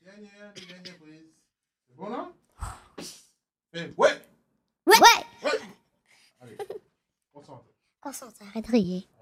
Dernière prise. C'est bon là? Ouais. Ouais. Allez, concentre. Concentre, arrête de rire.